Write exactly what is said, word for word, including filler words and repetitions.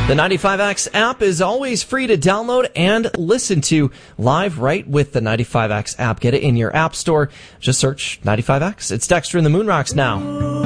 The ninety-five X app is always free to download and listen to live right with the ninety-five X app. Get it in your app store. Just search ninety-five X. It's Dexter in the Moon Rocks now.